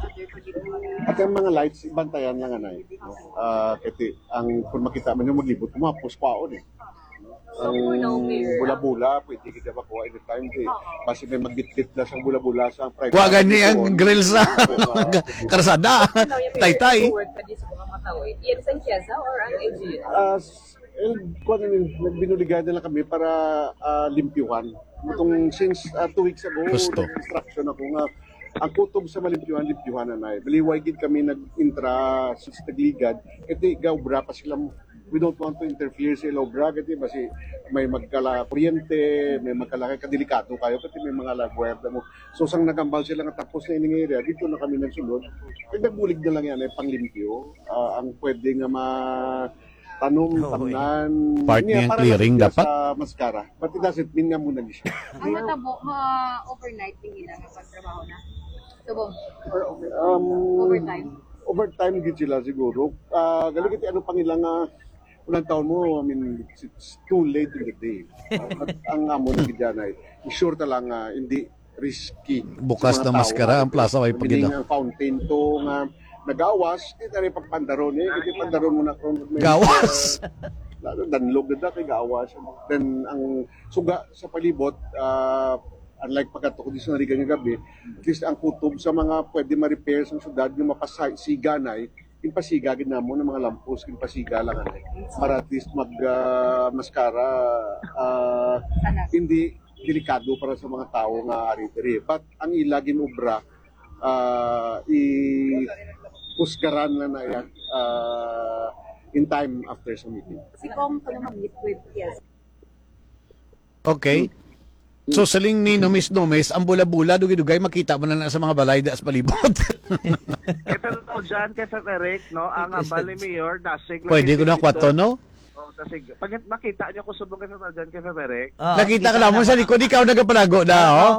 At ang mga lights, bantayan lang anay. No? Uh, kasi ang kung makita man yung maglibot, kumapos paon eh. Ang bula-bula, pwede kita makuha anytime. Eh. Kasi may magbitbit na siyang bula-bula sa private. Kuha gani ang grill sa karsada. Tay-tay. Yan sa Chiesa or ang L G U? Uh, kung nagbinuligay na lang kami para uh, limpyuhan. Itong since uh, two weeks ago, Gusto. nag-instruction ako nga ang kutob sa malimpyuhan, limpyuhan na na. Baliway gid kami nag-intra sa Tagligad. Ito, gawbra pa sila. We don't want to interfere sa Ilobra kasi basi may magkala kuryente, may magkala kadelikado kayo kasi may mga lagwerda mo. So sang nagambal sila nga tapos na ining area, dito na kami nagsulod. Kaya nagbulig na lang yan ay panglimpyo. Uh, ang pwede nga ma tanom, tamnan. Part niya clearing dapat. Sa maskara. But it doesn't mean nga muna niya. Ang matabo, ma-overnight din nila nga pagtrabaho na. Subong, Um, overtime. Overtime gid sila siguro. Uh, gali kiti ano pang ilang uh, unang taon mo, I mean, it's too late in the day. Uh, at ang amo na gid yan ay sure ta lang uh, hindi risky. Bukas sa mga na tao. maskara ang plaza ay Meaning, pagida. ang fountain to nga nagawas, di na rin pagpandaron eh. Kasi pandaron mo na kung may Gawas. Lalo, danlog na kay gawas. Then, ang suga sa palibot, uh, unlike pagkato ko di sa narigan ng gabi, at least ang kutob sa mga pwede ma-repair sa syudad, yung mapasiga na eh, pinpasigagin na mo ng mga lampos, pinpasiga lang eh, para at least mag-maskara, uh, hindi delikado para sa mga tao nga ari-ari. But ang ilagin obra, uh, i-pusgaran na na yan uh, in time after sa meeting. Si Kong ko naman meet with yes. Okay. So saling ni Nomis Nomis, ang bula-bula, dugay-dugay, makita mo na lang sa mga balay da sa palibot. Ito to dyan, kay Sir Eric, no, ang ambal ni Mayor, dasig. Pwede ko na kwato, no? Oh, dasig. Pag makita niyo kung subong kay Sir dyan, kay Sir Eric, Ah, Nakita ka lang mo sa likod, ikaw nagapalago na, oh.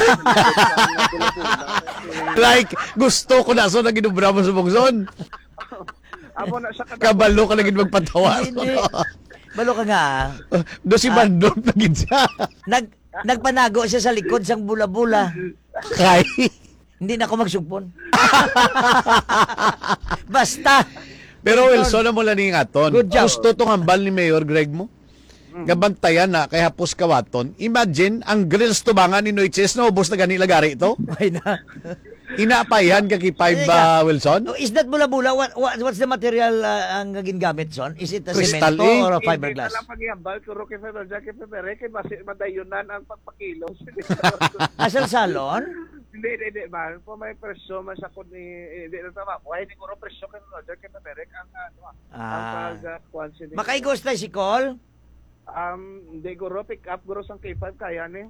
Like, gusto ko na, so nag-inubra mo sa bungson. amo na siya kada- Kabalo ka naging magpatawa. Hindi. Balo ka nga. ah. Do si Bandot naging siya. Nag nagpanago siya sa likod sang bula-bula. Kay. Hindi na ako magsugpon. Basta. Pero Wilson na mo lang ni Aton. Good job. Gusto tong hambal ni Mayor Greg mo. Gabantayan na kay hapos kawaton. Imagine ang grills tubangan ni Noiches na ubos na gani lagari ito. Ay na. Inaapayan ka kay Five uh, Wilson? Oh, is that bula-bula? What, what, what's the material uh, ang gingamit, son? Is it a Crystal, cemento eh. or a Hindi fiberglass? na lang pag-iambal, kuro kay Sir dyan, kay Sir Eric, kay basi madayunan ang pagpakilos. Asal salon? Hindi, hindi, hindi, man. Kung may presyo, man siya kung ni- hindi na tama. Kung hindi ko rin presyo kay Sir dyan, kay Sir Eric, ang ano, ang Ah. pag-quantity. Makaigos tayo si Cole? Um, hindi, guro, pick up, guro sang K five, kaya ni.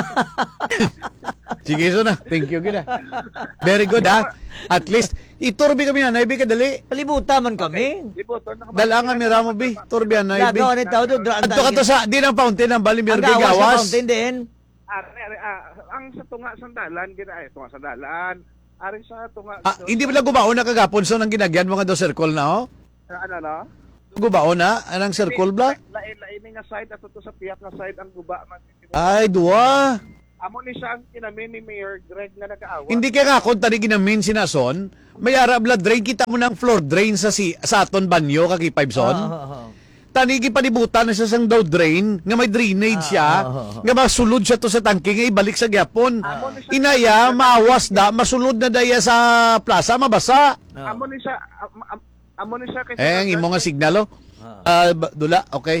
Sige, so na. Thank you, gina. Very good, ha? At least, iturbi kami na, naibi ka dali. Palibuta man kami. Di po, to, nakabalik. Dalangan ni Ramo, bi. Turbian, naibi. Gagawa ni tao doon. Adto ka to sa, di ng fountain, ang bali, Ang Mayor Greg gawas sa gawas. fountain din. Ari, ari, ah, ang sa tunga sandalan, gina, ay, tunga sandalan. Ari sa tunga. Ah, hindi mo lang gubaon na kagapon, so nang ginagyan mo nga daw circle na, oh? Ano, no? Gubaon na? Anong circle ba? Lain, lain nga side, at ito sa piyak nga side, ang guba. Man. Ay, duwa. Amo ni siya ang kinamin ni Mayor Greg na nag-aawa. Hindi ka kakon tani ginamin sinason, may ara blood drain, kita mo ng floor drain sa si sa aton banyo kaki five son. Oo, oo, oo. Tanigi panibutan na siya sang daw drain, nga may drainage siya, Ah, oo, oo. nga masulod siya to sa tangke, nga ibalik sa gyapon. Inaya, maawas da, masulod na daya sa plaza, mabasa. Amo ni siya, am, am, amo ni siya kay Eh, ang imo nga signal, oh. Ah, ba- dula, okay.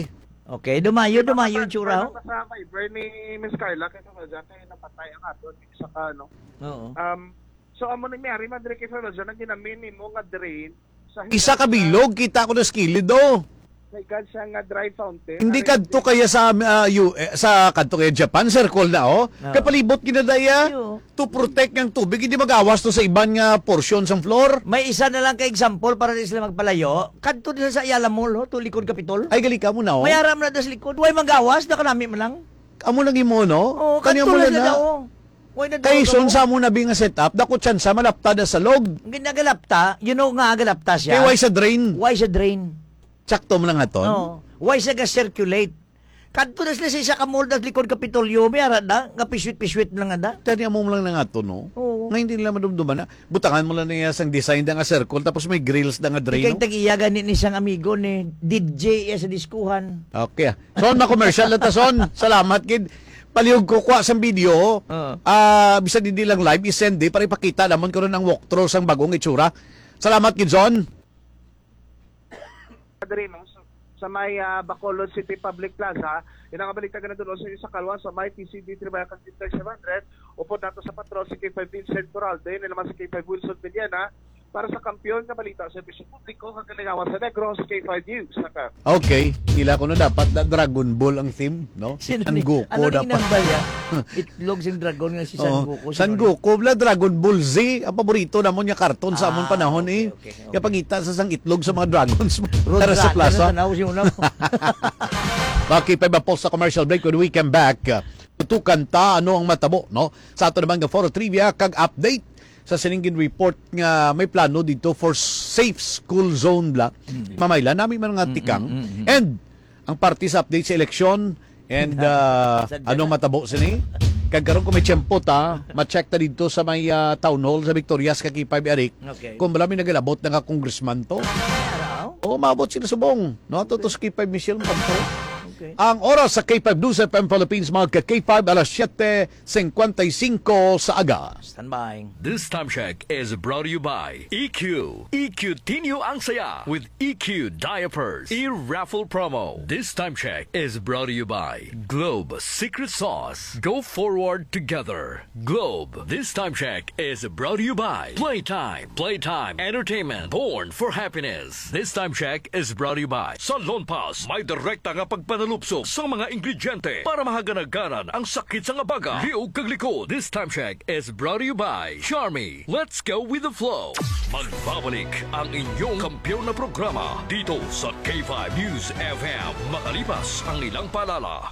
Okay, dumayo, dumayo yung tsura. ho. Kasama, ibre ni Miss Carla, kaya sa dyan, kaya napatay ang ato, isa ka, no? Oo. Um, so, amo nangyari, madre kay sa dyan, ang ginamin mo nga drain, sa Isa ka bilog, kita ko na skilid do. May gan siya nga dry fountain. Hindi Ari- kadto kaya sa uh, U- eh, sa kadto kaya Japan circle na oh. Oo. Kapalibot kinadaya Iyo. to protect ng tubig hindi magawas to sa iban nga portion sa floor. May isa na lang ka example para di sila magpalayo. Kadto din sa Ayala Mall, ho, to likod Kapitol. Ay gali ka mo na oh. Mayaram na das likod. Way magawas, na kanami man lang. Amo lang imo no. Oh, Kanya kadto mo na na. sila na. daw. Way na Kay daw- son sa mo na binga setup dako tsansa malaptada sa log. Ang ginagalapta, you know nga agalapta Kay siya. why sa drain. Why sa drain? Sakto mo lang aton. No. Why sa ga-circulate? Kadto na sila sa isa ka mall das likod Kapitolyo, may ara na, nga piswit-piswit lang nga da. Tani mo lang na aton no. Oo. Nga hindi nila madumduman na. Butangan mo lang niya sang design da nga circle tapos may grills da nga drain. Ikay No? tag-iyaga ni isang amigo ni D J sa diskuhan. Okay. Son, ma-commercial na ta, Son. Salamat, kid. Palihog ko kwa sa video. Oo. Ah, bisa hindi lang live, isend eh, para ipakita naman ko rin ang walkthrough sang bagong itsura. Salamat, kid, Son. Madre, no? Sa, sa may ah, Bacolod City Public Plaza, yun ang kabalita ka na doon sa sa Kalwan, sa may T C D three Bayakan District seven hundred, upo nato sa patrol si K five Vincent Coralde, yun naman si K five Wilson Villena, para sa kampiyon na balita sa servisyo publiko, kagalingawan sa Negro, si K five News. Naka. Okay. Ila ko na dapat na Dragon Ball ang theme, no? Sino San ni- Goku ano dapat. ni inambal ya? Itlog sing dragon nga si San Oo. Goku. San Goku, bla Dragon Ball Z, ang paborito namon niya karton sa amon Ah, panahon okay, eh. okay, okay. Kaya pangita sa sang itlog sa mga dragons Road tara sa plaza. Na si una mo. Okay, pa ba sa commercial break when we come back? uh, Tutukan ta ano ang matabo, no? Sa ato naman nga for trivia kag update sa siningin report nga may plano dito for safe school zone bla. Mamayla nami man nga tikang. And ang party sa update sa eleksyon and uh, anong matabo sini? Kag karon ko may tiyempo ta, ma-check ta dito sa may uh, town hall sa Victorias kag K five Eric. Okay. Kung marami nagalabot na nga congressman to. Araw? O maabot sila subong. No, ato to sa K five Michelle Panto. Okay. Ang oras sa K five News F M Philippines mga ka-K five alas siyete fifty-five sa aga. Stand by. This time check is brought to you by E Q. E Q Tinyo ang saya with E Q Diapers. E-raffle promo. This time check is brought to you by Globe Secret Sauce. Go forward together. Globe. This time check is brought to you by Playtime. Playtime Entertainment. Born for happiness. This time check is brought to you by Sa Lone Pass. May direkta nga pagpanalupso sa mga ingrediente para mahaganagaran ang sakit sa nga baga. Liog kag likod. This time check is brought to you by Charmy. Let's go with the flow. Magbabalik ang inyong kampiyon na programa dito sa K five News F M. Makalipas ang ilang paalala.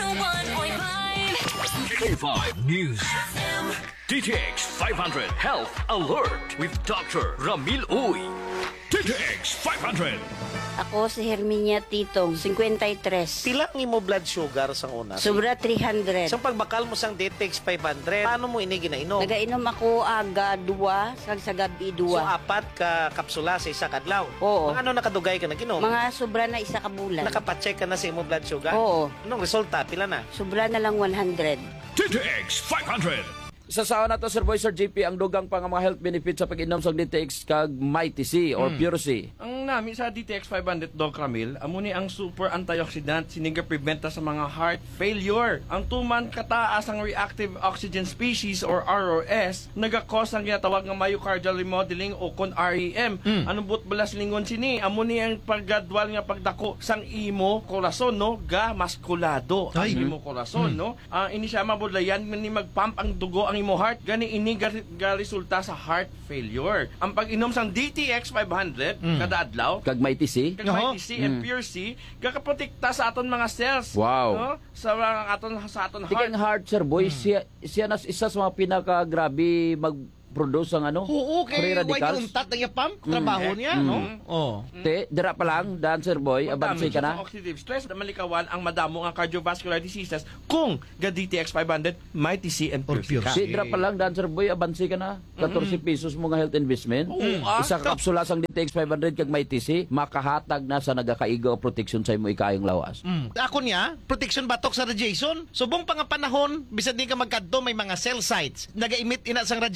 K five News F M. D T X five hundred Health Alert with Doctor Ramil Uy. D T X five hundred. Ako si Herminia Titong, fifty-three. Pila ni mo blood sugar sang una? Sobra three hundred. Sang pagbakal mo sang D T X five hundred, paano mo ini ginainom? Nagainom ako aga dua, sag sa gabi So dua. apat ka kapsula sa isa kadlaw. Oo. Mga ano nakadugay ka naginom? Mga sobra na isa ka bulan. Nakapacheck ka na sa imo blood sugar? Oo. Anong resulta? Pila na? Sobra na lang one hundred. D T X five hundred. Sa sao na to Sir Boy Sir J P ang dugang pa nga mga health benefits sa pag-inom sa D T X kag Mighty C or Mm. Pure C. Ang nami sa D T X five hundred Dog Ramil, amo ni ang super antioxidant siniga preventa sa mga heart failure. Ang tuman kataas ang reactive oxygen species or R O S nagakos ang ginatawag nga myocardial remodeling o kon R E M. Mm. Anong but balas lingon sini? Amo ni ang paggadwal nga pagdako sang imo korason no ga maskulado ang Ay. imo korason Mm. no. Ang ini siya mabudlayan ni magpump ang dugo ang imo heart gani ini ga, ga resulta sa heart failure. Ang pag-inom sang D T X five hundred Mm. kada adlaw Kag Mighty C. kag Mighty C and Mm. Pure C gakaprotekta sa aton mga cells. Wow. No? Sa mga aton sa aton Tikang heart. heart Sir Boy, Mm. siya siya nas isa sa mga pinakagrabe mag-produce ang ano? Oo, free kay why radicals. untat ang yapam Mm. trabaho niya, Mm. no? Oh. Te, dira pa lang, daan Sir Boy, abansi ka na. Oxidative stress na malikawan ang madamo ang cardiovascular diseases kung ga D T X five hundred Mighty C and Pure C ka. Si dira pa lang, daan Sir Boy, abansi ka na. fourteen pesos mo nga health investment. Oo, ah. Isa ka kapsula sang D T X five hundred kag Mighty C, makahatag na sa nagakaigo protection sa imo ikayong lawas. Mm. Ako niya, protection batok sa radiation. Subong pa nga panahon, bisan di ka magkadto may mga cell sites, naga-emit ina sang radiation.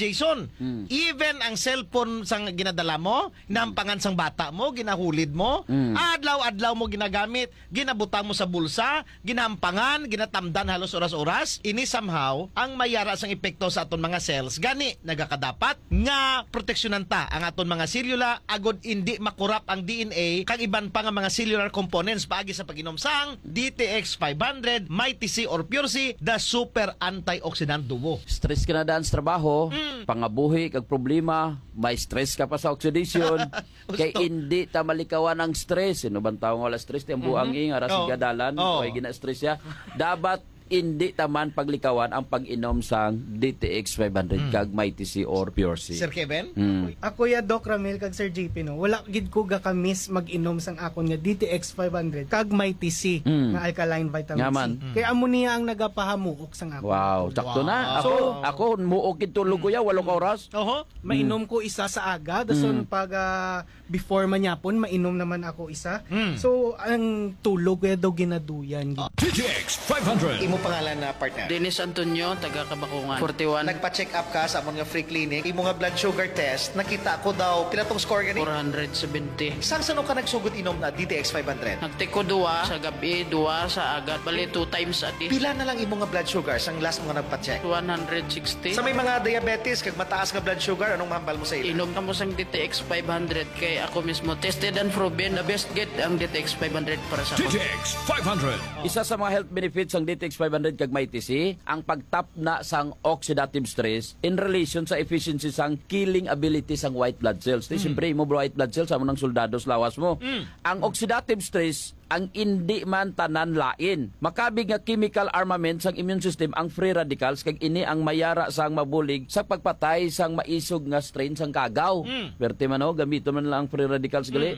protection. Even ang cellphone sang ginadala mo, nampangan sang bata mo, ginahulid mo, Mm. adlaw-adlaw mo ginagamit, ginabutang mo sa bulsa, ginampangan, ginatamdan halos oras-oras, ini somehow ang mayara sang epekto sa aton mga cells. Gani, nagakadapat nga proteksyonan ta ang aton mga selula agod hindi makurap ang D N A kag iban pa nga mga cellular components paagi sa pag-inom sang D T X five hundred, Mighty C or Pure C, the super antioxidant duo. Stress ka na daan sa trabaho, pangabuhi, kag problema, may stress ka pa sa oxidation, kay hindi ta malikawan ang stress. Sino bang tao nga wala stress? Ang buang Mhm. ing, aras Oh. gadalan, Oh. o gina-stress ya. Dapat hindi taman paglikawan ang pag-inom sang D T X five hundred kag Mighty C or Pure C. Sir Kevin? Mm. Ako ya Doc Ramil kag Sir J P no. Wala gid ko ga kamis mag-inom sang akon nga D T X five hundred kag Mighty C Mm. nga alkaline vitamin Yaman. C. Kaya amo niya ang nagapahamuok sang akon. Wow, sakto na. Ako, So, ako muok tulog ko ya, walo ka oras. Oho. mainom ko isa sa aga, dason Mm. pag ah, before manyapon mainom naman ako isa. Mm. So ang tulog kaya daw ginaduyan. D T X five hundred. Imo pangalan na partner? Dennis Antonio, taga Kabakungan. forty-one. Nagpa-check up ka sa amon nga free clinic, imo nga blood sugar test, nakita ko daw pila tong score gani? four seventy. Sang sano ka nagsugod inom na D T X five hundred? Nagtiko duwa sa gabi, duwa sa agat. Bali, two times a day. Pila na lang imo nga blood sugar sang last mo nga nagpa-check? one sixty. Sa may mga diabetes kag mataas nga blood sugar, anong mahambal mo sa ila? Inom ka mo sang D T X five hundred kay ako mismo tested and proven the best get ang D T X five hundred para sa D ako. T X five hundred. Isa sa mga health benefits ng D T X five hundred kag Mighty C, ang pagtap na sang oxidative stress in relation sa efficiency sang killing ability sang white blood cells. Di siyempre mo white blood cells amo ng soldado sa lawas mo. Ang oxidative stress ang hindi man tanan lain. Makabig nga chemical armament sang immune system ang free radicals kag ini ang mayara sang mabulig sa pagpatay sang maisog nga strain sang kagaw. Perte man o gamito man lang ang free radicals gali.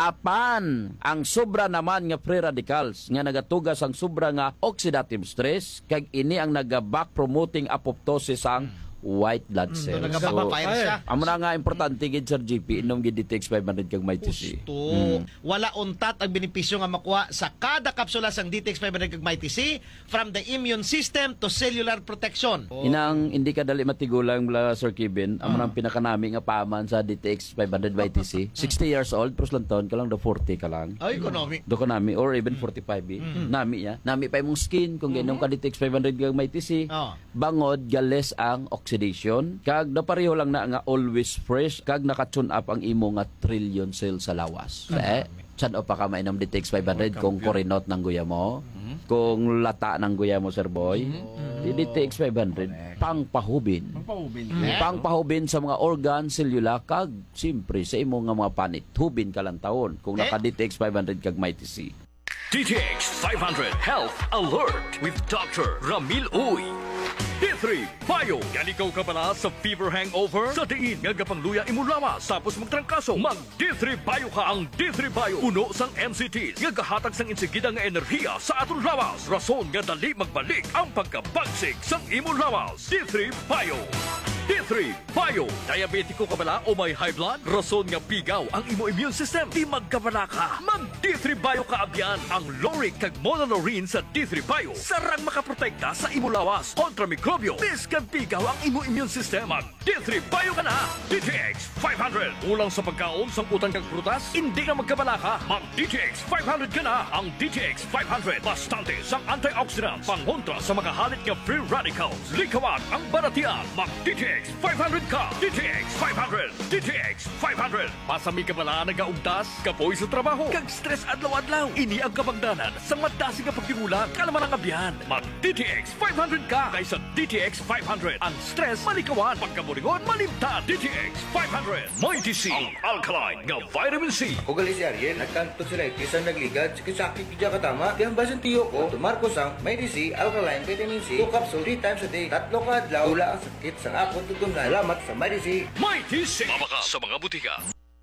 Apan ang sobra naman nga free radicals nga nagatugas ang sobra nga oxidative stress kag ini ang naga-back promoting apoptosis sang white blood cells. So, nagapapapire siya. amo na nga importante gid Sir G P inom gid D T X five hundred kag Mighty C. To wala untat ang benepisyo nga makuha sa kada kapsula sang D T X five hundred kag Mighty C, from the immune system to cellular protection. Inang hindi ka dali matigulang mula Sir Kevin, amo nang pinakanami nga paman sa D T X five hundred Mighty C. sixty years old, pros lang taon ka lang, do forty ka lang. Ay, economic. Do ka nami or even forty-five. Eh. Nami ya. Nami pa imong skin kung gainom ka D T X five hundred kag Mighty C. Oh. Bangod gales ang oxidation. Kag napareho lang na nga always fresh kag nakatune up ang imo nga trillion cells sa lawas. Eh, Chan o pa ka mainom D T X five hundred kung korinot ng guya mo, kung lata ng guya mo, Sir Boy. Di D T X five hundred, pangpahubin. Pangpahubin. Pangpahubin sa mga organ, selula, kag siyempre sa imo nga mga panit. Hubin ka lang taon kung naka D T X five hundred kag Mighty C. D T X five hundred Health Alert with Doctor Ramil Uy. D three Bio. Yan ikaw ka pala sa fever hangover? Sa tingin nga gapangluya imo lawas tapos magtrangkaso. Mag D three Bio ka ang D three Bio. Uno sang M C Ts nga gahatag sang insigida nga enerhiya sa aton lawas. Rason nga dali magbalik ang pagkabagsik sang imo lawas. D three Bio. D three Bio. Diabetiko ka bala o may high blood? Rason nga pigaw ang imo immune system. Di magkabala ka. Mag D three Bio ka abyan. Ang Loric kag Monolaurin sa D three Bio. Sarang makaprotekta sa imo lawas kontra mikrobyo. Biskan pigaw ang imo immune system. Mag D three Bio ka na. D T X five hundred. Ulang sa pagkaon sang utang kag prutas, hindi na magkabala ka. Mag D T X five hundred ka na. Ang D T X five hundred bastante sang antioxidants, pangkontra sa mga halit nga free radicals. Likawan ang baratian. Mag D T X five hundred ka. D T X five hundred. D T X five hundred. Pasami ka bala nagaugtas, kapoy sa trabaho, kag stress adlaw-adlaw. Ini ang kabangdanan sa madasi nga pagtingulang kalaman ang abyan. Mag D T X five hundred ka kaysa D T X five hundred. Ang stress malikawan, pagkaburingon malimtan. D T X five hundred. Mighty C, ang alkaline nga vitamin C. Ako gali si Ariel, nagkanto sila ikisan nagligad, sakit kidya katama, kaya basan tiyo ko, tumarko sang Mighty C, alkaline vitamin C, two capsule three times a day, tatlo ka adlaw, wala ang sakit sang akong tutungan. Salamat sa Mighty C. Mighty C. Mabaka sa mga butika.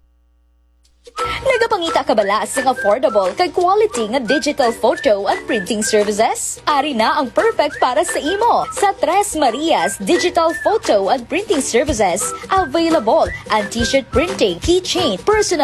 Nagapangita ka bala sa affordable kag quality nga digital photo at printing services? Ari na ang perfect para sa imo sa Tres Marias Digital Photo and Printing Services. Available ang t-shirt printing, keychain, personal